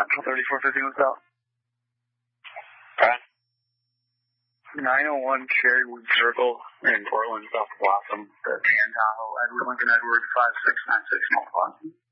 3450 West South. Brian? 901 Cherrywood Circle in Portland, South Blossom. The Tan Tahoe, Edward Lincoln Edward, 5696 North Blossom.